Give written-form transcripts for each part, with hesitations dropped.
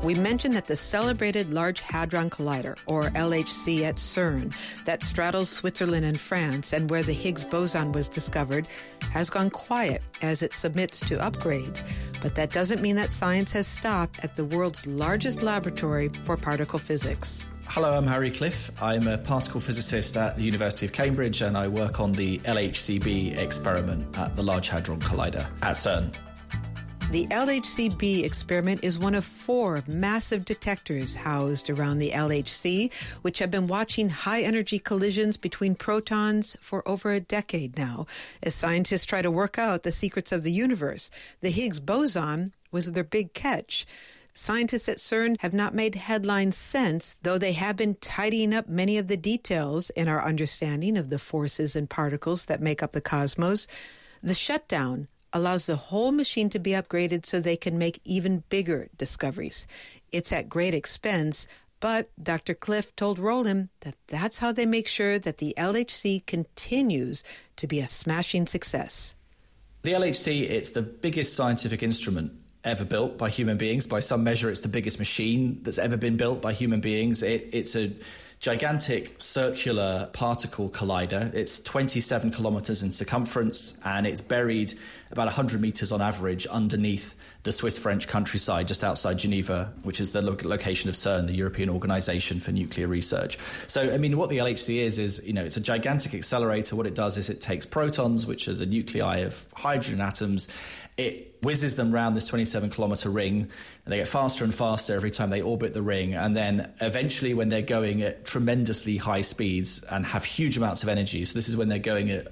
We mentioned that the celebrated Large Hadron Collider, or LHC at CERN, that straddles Switzerland and France and where the Higgs boson was discovered, has gone quiet as it submits to upgrades. But that doesn't mean that science has stopped at the world's largest laboratory for particle physics. Hello, I'm Harry Cliff. I'm a particle physicist at the University of Cambridge, and I work on the LHCb experiment at the Large Hadron Collider at CERN. The LHCb experiment is one of 4 massive detectors housed around the LHC, which have been watching high-energy collisions between protons for over a decade now, as scientists try to work out the secrets of the universe. The Higgs boson was their big catch. Scientists at CERN have not made headlines since, though they have been tidying up many of the details in our understanding of the forces and particles that make up the cosmos. The shutdown allows the whole machine to be upgraded so they can make even bigger discoveries. It's at great expense, but Dr. Cliff told Roland that that's how they make sure that the LHC continues to be a smashing success. The LHC, it's the biggest scientific instrument ever built by human beings. By some measure, it's the biggest machine that's ever been built by human beings. It's a gigantic circular particle collider. It's 27 kilometers in circumference, and it's buried about 100 meters on average underneath the Swiss-French countryside just outside Geneva, which is the location of CERN, the European Organization for Nuclear Research. So, I mean, what the LHC is, it's a gigantic accelerator. What it does is it takes protons, which are the nuclei of hydrogen atoms, it whizzes them around this 27-kilometer ring, and they get faster and faster every time they orbit the ring. And then eventually, when they're going at tremendously high speeds and have huge amounts of energy, so this is when they're going at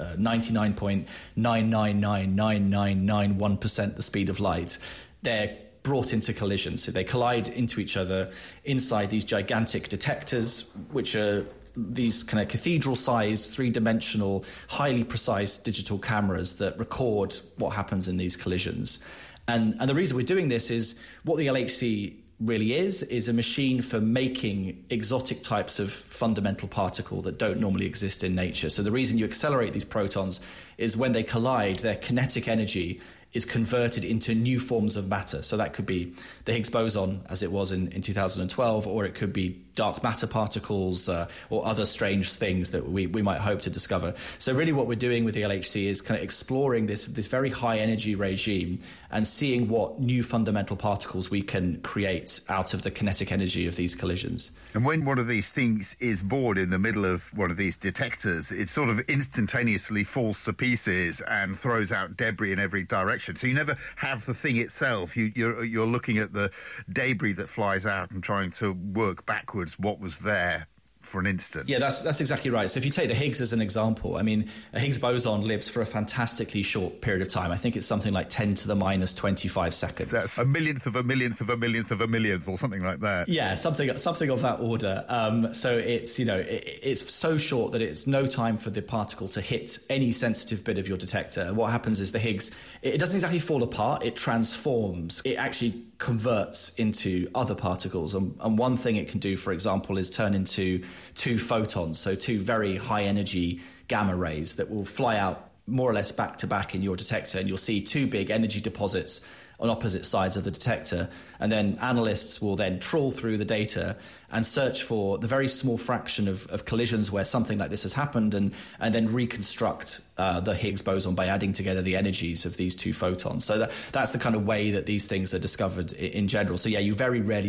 99.999991% the speed of light, they're brought into collision. So they collide into each other inside these gigantic detectors, which are these kind of cathedral-sized, three-dimensional, highly precise digital cameras that record what happens in these collisions. And the reason we're doing this is what the LHC really is a machine for making exotic types of fundamental particle that don't normally exist in nature. So the reason you accelerate these protons is when they collide, their kinetic energy is converted into new forms of matter. So that could be the Higgs boson, as it was in 2012, or it could be dark matter particles or other strange things that we might hope to discover. So really what we're doing with the LHC is kind of exploring this very high energy regime and seeing what new fundamental particles we can create out of the kinetic energy of these collisions. And when one of these things is bored in the middle of one of these detectors, it sort of instantaneously falls to pieces and throws out debris in every direction. So you never have the thing itself. You're looking at the debris that flies out and trying to work backwards what was there for an instant. Yeah, that's exactly right. So if you take the Higgs as an example, I mean, a Higgs boson lives for a fantastically short period of time. I think it's something like 10 to the minus 25 seconds. That's a millionth of a millionth of a millionth of a millionth or something like that. Yeah, something of that order. So it's, it's so short that it's no time for the particle to hit any sensitive bit of your detector. And what happens is the Higgs, it doesn't exactly fall apart, it transforms. It actually converts into other particles. And one thing it can do, for example, is turn into 2 photons, so 2 very high energy gamma rays that will fly out more or less back to back in your detector, and you'll see 2 big energy deposits on opposite sides of the detector. And then analysts will then trawl through the data and search for the very small fraction of collisions where something like this has happened, and then reconstruct the Higgs boson by adding together the energies of these 2 photons. So that's the kind of way that these things are discovered in general. So yeah, you very rarely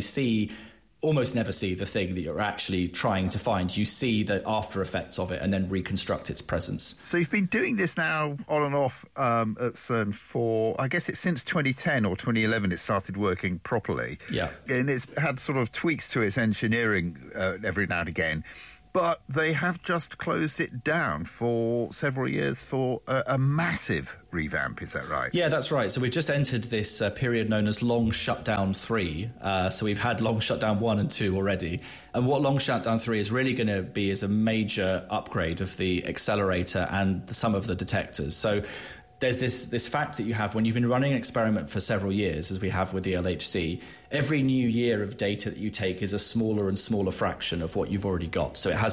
almost never see the thing that you're actually trying to find. You see the after effects of it and then reconstruct its presence. So you've been doing this now on and off at CERN for, I guess it's since 2010 or 2011 it started working properly. Yeah. And it's had sort of tweaks to its engineering every now and again. But they have just closed it down for several years for a massive revamp, is that right? Yeah, that's right. So we've just entered this period known as Long Shutdown 3. So we've had Long Shutdown 1 and 2 already. And what Long Shutdown 3 is really going to be is a major upgrade of the accelerator and some of the detectors. So there's this fact that you have when you've been running an experiment for several years, as we have with the LHC, every new year of data that you take is a smaller and smaller fraction of what you've already got. So it has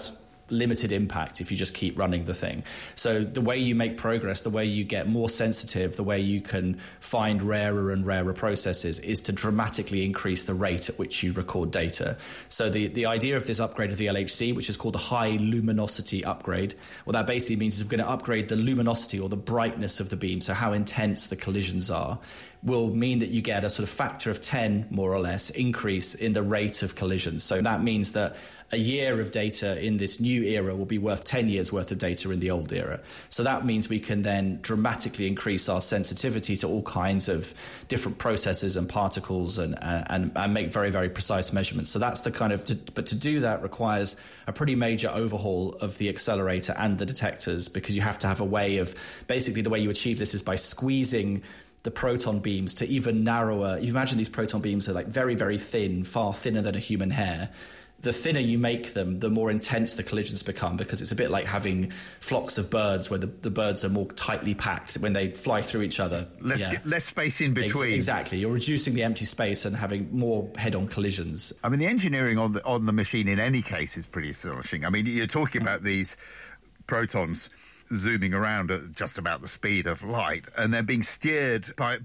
limited impact if you just keep running the thing. So the way you make progress, the way you get more sensitive, the way you can find rarer and rarer processes is to dramatically increase the rate at which you record data. So the idea of this upgrade of the LHC, which is called the high luminosity upgrade, what that basically means is we're going to upgrade the luminosity or the brightness of the beam, so how intense the collisions are, will mean that you get a sort of factor of 10, more or less, increase in the rate of collisions. So that means that a year of data in this new era will be worth 10 years worth of data in the old era. So that means we can then dramatically increase our sensitivity to all kinds of different processes and particles and make very, very precise measurements. So that's the kind of, but to do that requires a pretty major overhaul of the accelerator and the detectors, because you have to have a way of, basically the way you achieve this is by squeezing the proton beams to even narrower. You imagine these proton beams are like very, very thin, far thinner than a human hair. The thinner you make them, the more intense the collisions become, because it's a bit like having flocks of birds where the birds are more tightly packed when they fly through each other. Less space in between. Exactly. You're reducing the empty space and having more head-on collisions. I mean, the engineering on the machine in any case is pretty astonishing. I mean, you're talking about these protons zooming around at just about the speed of light, and they're being steered by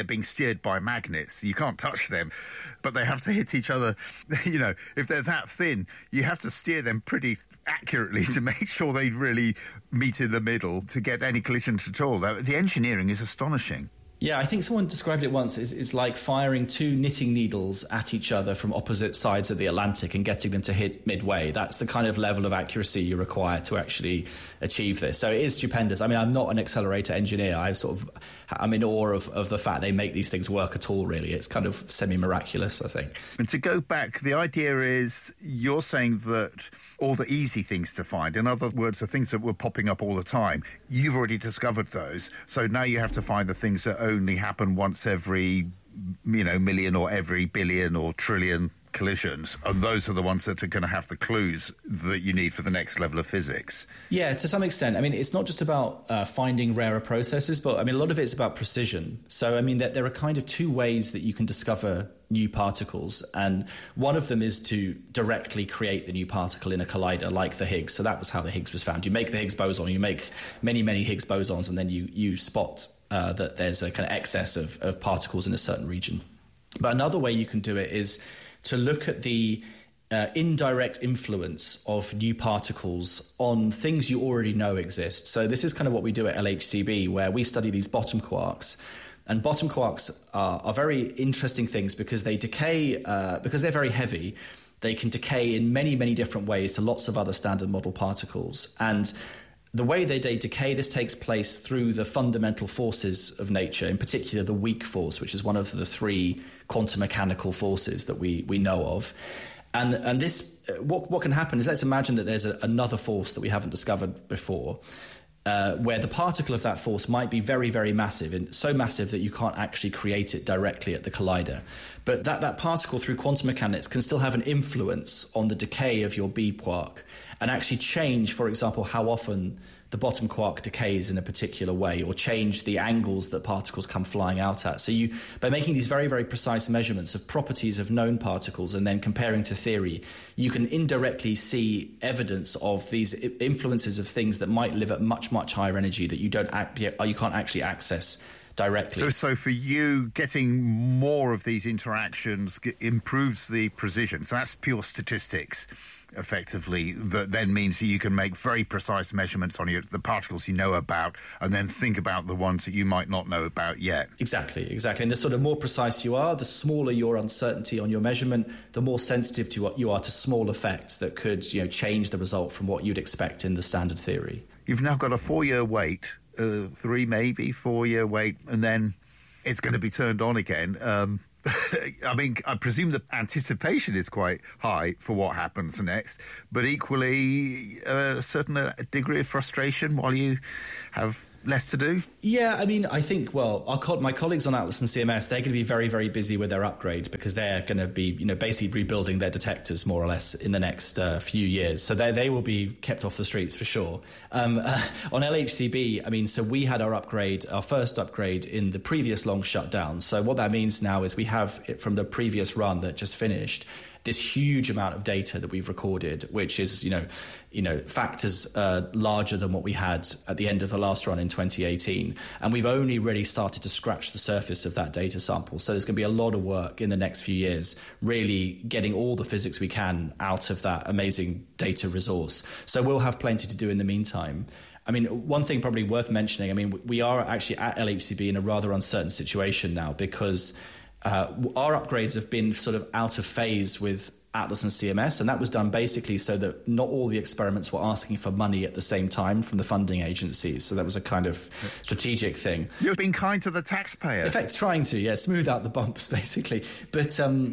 magnets. You can't touch them, but they have to hit each other. You know, if they're that thin, you have to steer them pretty accurately to make sure they really meet in the middle to get any collisions at all. The engineering is astonishing. Yeah, I think someone described it once. It's like firing two knitting needles at each other from opposite sides of the Atlantic and getting them to hit midway. That's the kind of level of accuracy you require to actually achieve this. So it is stupendous. I mean, I'm not an accelerator engineer. I'm in awe of the fact they make these things work at all, really. It's kind of semi-miraculous, I think. And to go back, the idea is you're saying that all the easy things to find, in other words, the things that were popping up all the time, you've already discovered those. So now you have to find the things that only happen once every, million or every billion or trillion collisions, and those are the ones that are going to have the clues that you need for the next level of physics. Yeah, to some extent. I mean, it's not just about finding rarer processes, but I mean, a lot of it's about precision. So, I mean, there are kind of two ways that you can discover new particles, and one of them is to directly create the new particle in a collider like the Higgs. So that was how the Higgs was found. You make the Higgs boson, you make many, many Higgs bosons, and then you spot that there's a kind of excess of particles in a certain region. But another way you can do it is to look at the indirect influence of new particles on things you already know exist. So this is kind of what we do at LHCb, where we study these bottom quarks. And bottom quarks are very interesting things because they decay, because they're very heavy. They can decay in many, many different ways to lots of other standard model particles. And the way they decay, this takes place through the fundamental forces of nature, in particular the weak force, which is one of the three quantum mechanical forces that we know of. And this, what can happen is, let's imagine that there's another force that we haven't discovered before, where the particle of that force might be very, very massive, and so massive that you can't actually create it directly at the collider. But that particle, through quantum mechanics, can still have an influence on the decay of your B quark and actually change, for example, how often the bottom quark decays in a particular way, or change the angles that particles come flying out at. So by making these very, very precise measurements of properties of known particles and then comparing to theory, you can indirectly see evidence of these influences of things that might live at much, much higher energy that you can't actually access directly. So for you, getting more of these interactions improves the precision. So that's pure statistics, effectively, that then means that you can make very precise measurements on the particles you know about, and then think about the ones that you might not know about yet. Exactly. And the sort of more precise you are, the smaller your uncertainty on your measurement, the more sensitive you are to small effects that could change the result from what you'd expect in the standard theory. You've now got a 4-year wait, 3 maybe, 4-year wait, and then it's going to be turned on again. I mean, I presume the anticipation is quite high for what happens next, but equally a certain degree of frustration while you have less to do? Yeah, I mean, I think, my colleagues on Atlas and CMS, they're going to be very, very busy with their upgrade because they're going to be, basically rebuilding their detectors more or less in the next few years. So they will be kept off the streets for sure. On LHCb, I mean, so we had our first upgrade in the previous long shutdown. So what that means now is we have it from the previous run that just finished, this huge amount of data that we've recorded, which is, factors larger than what we had at the end of the last run in 2018. And we've only really started to scratch the surface of that data sample. So there's going to be a lot of work in the next few years, really getting all the physics we can out of that amazing data resource. So we'll have plenty to do in the meantime. I mean, one thing probably worth mentioning, I mean, we are actually at LHCb in a rather uncertain situation now because our upgrades have been sort of out of phase with Atlas and CMS, and that was done basically so that not all the experiments were asking for money at the same time from the funding agencies. So that was a kind of strategic thing. You've been kind to the taxpayer. In fact, trying to, smooth out the bumps, basically. But so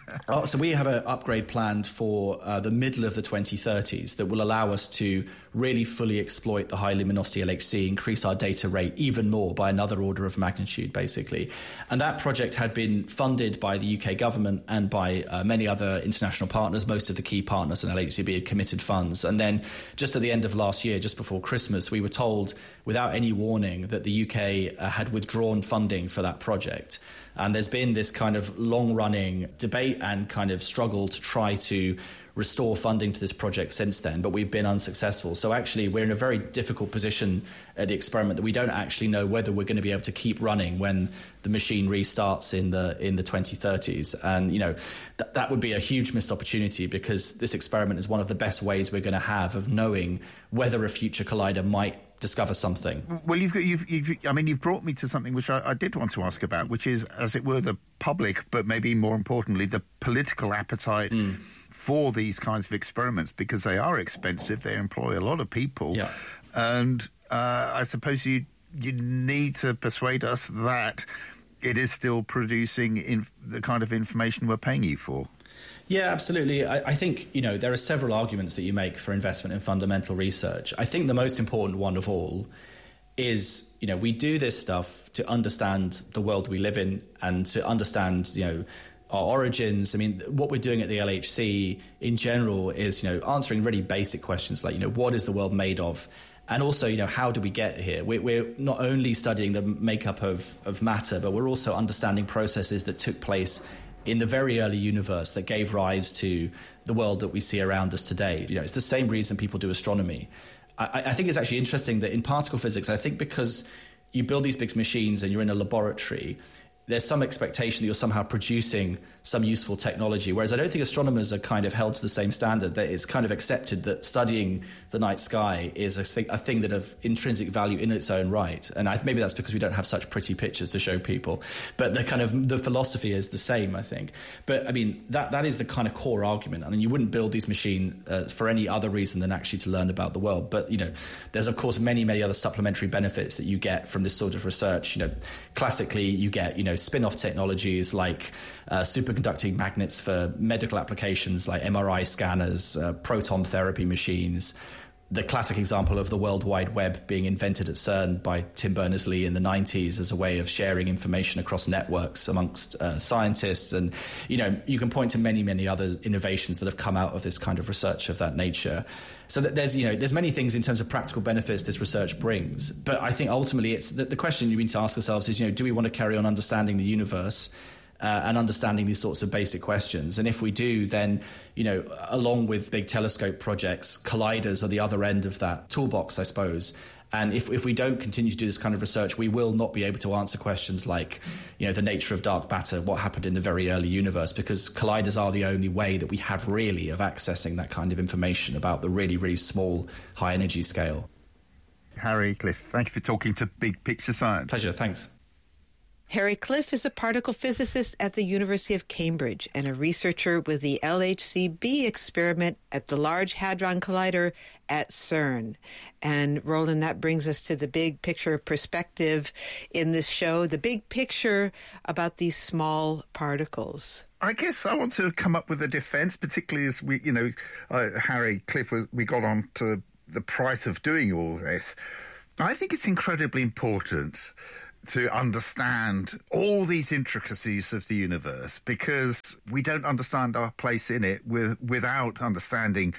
we have an upgrade planned for the middle of the 2030s that will allow us to really fully exploit the high luminosity LHC, increase our data rate even more by another order of magnitude, basically. And that project had been funded by the UK government and by many other international partners. Most of the key partners in LHCb had committed funds. And then just at the end of last year, just before Christmas, we were told without any warning that the UK had withdrawn funding for that project. And there's been this kind of long-running debate and kind of struggle to try to restore funding to this project since then, but we've been unsuccessful. So actually, we're in a very difficult position at the experiment that we don't actually know whether we're going to be able to keep running when the machine restarts in the 2030s. And, that would be a huge missed opportunity because this experiment is one of the best ways we're going to have of knowing whether a future collider might discover something. Well, you've brought me to something which I did want to ask about, which is, as it were, the public, but maybe more importantly, the political appetite for these kinds of experiments, because they are expensive, they employ a lot of people, and I suppose you need to persuade us that it is still producing the kind of information we're paying you for. Yeah, absolutely. I think, there are several arguments that you make for investment in fundamental research. I think the most important one of all is, we do this stuff to understand the world we live in and to understand, our origins. I mean, what we're doing at the LHC in general is, answering really basic questions like, what is the world made of? And also, how do we get here? We're not only studying the makeup of matter, but we're also understanding processes that took place in the very early universe that gave rise to the world that we see around us today. It's the same reason people do astronomy. I think it's actually interesting that in particle physics, I think because you build these big machines and you're in a laboratory, there's some expectation that you're somehow producing some useful technology, whereas I don't think astronomers are kind of held to the same standard, that it's kind of accepted that studying the night sky is a thing that of intrinsic value in its own right. And maybe that's because we don't have such pretty pictures to show people. But the philosophy is the same, I think. But, I mean, that is the kind of core argument. I mean, you wouldn't build these machines for any other reason than actually to learn about the world. But, there's, of course, many, many other supplementary benefits that you get from this sort of research. Classically, you get, spin-off technologies like superconducting magnets for medical applications like MRI scanners, proton therapy machines. The classic example of the World Wide Web being invented at CERN by Tim Berners-Lee in the 90s as a way of sharing information across networks amongst scientists. And, you can point to many, many other innovations that have come out of this kind of research of that nature. So that there's many things in terms of practical benefits this research brings. But I think ultimately it's the question you need to ask ourselves is, do we want to carry on understanding the universe and understanding these sorts of basic questions? And if we do, then, along with big telescope projects, colliders are the other end of that toolbox, I suppose. And if we don't continue to do this kind of research, we will not be able to answer questions like, the nature of dark matter, what happened in the very early universe, because colliders are the only way that we have really of accessing that kind of information about the really, really small, high energy scale. Harry Cliff, thank you for talking to Big Picture Science. Pleasure, thanks. Harry Cliff is a particle physicist at the University of Cambridge and a researcher with the LHCb experiment at the Large Hadron Collider at CERN. And Roland, that brings us to the big picture perspective in this show, the big picture about these small particles. I guess I want to come up with a defense, particularly as we, Harry Cliff, we got on to the price of doing all this. I think it's incredibly important to understand all these intricacies of the universe, because we don't understand our place in it without understanding,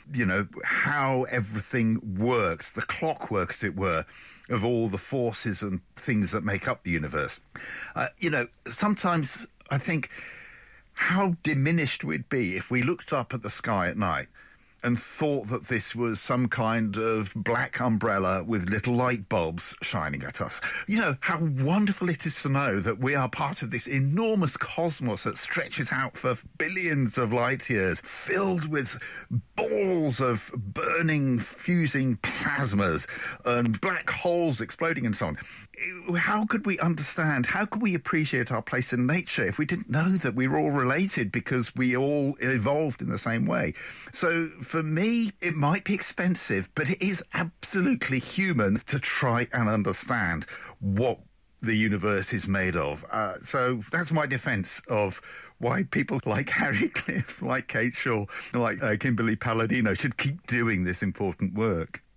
how everything works, the clockwork, as it were, of all the forces and things that make up the universe. Sometimes I think how diminished we'd be if we looked up at the sky at night and thought that this was some kind of black umbrella with little light bulbs shining at us. You know, how wonderful it is to know that we are part of this enormous cosmos that stretches out for billions of light years, filled with balls of burning, fusing plasmas and black holes exploding and so on. How could we understand, how could we appreciate our place in nature if we didn't know that we were all related because we all evolved in the same way? So for me, it might be expensive, but it is absolutely human to try and understand what the universe is made of. So that's my defence of why people like Harry Cliff, like Kate Shaw, like Kimberly Palladino should keep doing this important work.